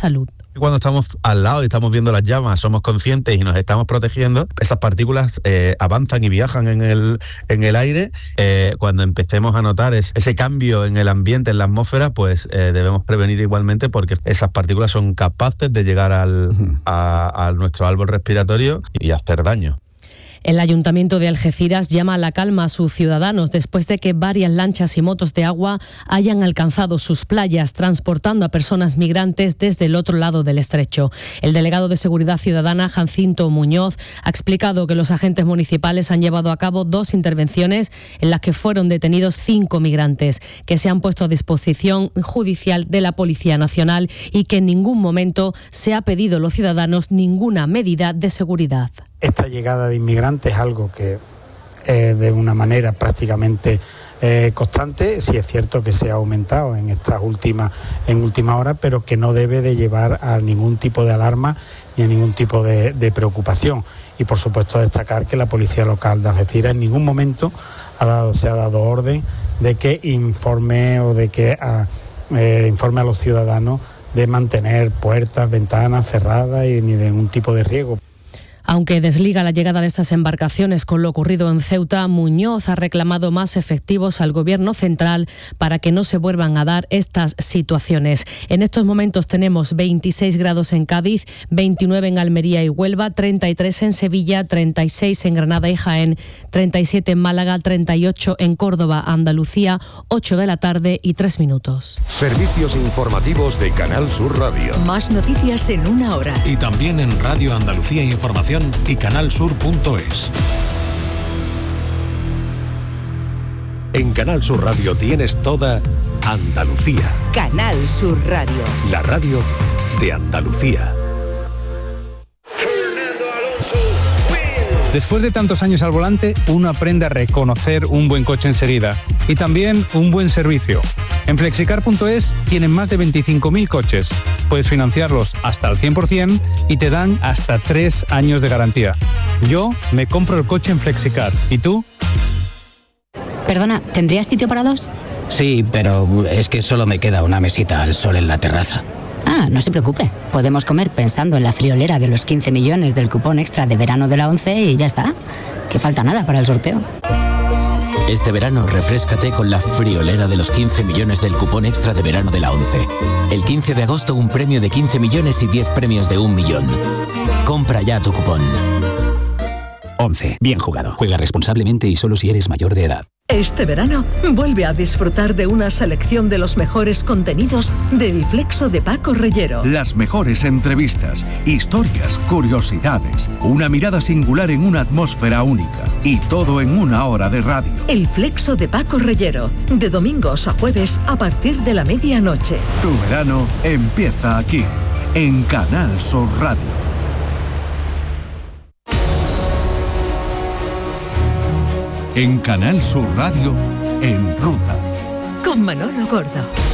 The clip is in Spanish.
salud. Cuando estamos al lado y estamos viendo las llamas, somos conscientes y nos estamos protegiendo, esas partículas avanzan y viajan en el aire. Cuando empecemos a notar ese cambio en el ambiente, en la atmósfera, pues debemos prevenir igualmente, porque esas partículas son capaces de llegar a nuestro árbol respiratorio y hacer daño. El Ayuntamiento de Algeciras llama a la calma a sus ciudadanos después de que varias lanchas y motos de agua hayan alcanzado sus playas, transportando a personas migrantes desde el otro lado del estrecho. El delegado de Seguridad Ciudadana, Jacinto Muñoz, ha explicado que los agentes municipales han llevado a cabo 2 intervenciones en las que fueron detenidos 5 migrantes, que se han puesto a disposición judicial de la Policía Nacional y que en ningún momento se ha pedido a los ciudadanos ninguna medida de seguridad. Esta llegada de inmigrantes es algo que de una manera prácticamente constante. Sí es cierto que se ha aumentado en última hora, pero que no debe de llevar a ningún tipo de alarma ni a ningún tipo de preocupación. Y por supuesto destacar que la Policía Local de Algeciras en ningún momento se ha dado orden de que informe a los ciudadanos de mantener puertas, ventanas cerradas y ni de ningún tipo de riesgo. Aunque desliga la llegada de estas embarcaciones con lo ocurrido en Ceuta, Muñoz ha reclamado más efectivos al Gobierno central para que no se vuelvan a dar estas situaciones. En estos momentos tenemos 26 grados en Cádiz, 29 en Almería y Huelva, 33 en Sevilla, 36 en Granada y Jaén, 37 en Málaga, 38 en Córdoba, Andalucía, 8 de la tarde y 3 minutos. Servicios informativos de Canal Sur Radio. Más noticias en una hora. Y también en Radio Andalucía Información y canalsur.es. En Canal Sur Radio tienes toda Andalucía. Canal Sur Radio. La radio de Andalucía. Después de tantos años al volante, uno aprende a reconocer un buen coche enseguida y también un buen servicio. En Flexicar.es tienen más de 25.000 coches. Puedes financiarlos hasta el 100% y te dan hasta 3 años de garantía. Yo me compro el coche en Flexicar. ¿Y tú? Perdona, ¿tendrías sitio para 2? Sí, pero es que solo me queda una mesita al sol en la terraza. Ah, no se preocupe. Podemos comer pensando en la friolera de los 15 millones del cupón extra de verano de la ONCE y ya está. Que falta nada para el sorteo. Este verano refréscate con la friolera de los 15 millones del cupón extra de verano de la ONCE. El 15 de agosto un premio de 15 millones y 10 premios de 1 millón. Compra ya tu cupón. ONCE. Bien jugado. Juega responsablemente y solo si eres mayor de edad. Este verano, vuelve a disfrutar de una selección de los mejores contenidos del Flexo de Paco Reyero. Las mejores entrevistas, historias, curiosidades, una mirada singular en una atmósfera única y todo en 1 hora de radio. El Flexo de Paco Reyero, de domingos a jueves a partir de la medianoche. Tu verano empieza aquí, en Canal Sur Radio. En Canal Sur Radio, En Ruta. Con Manolo Gordo.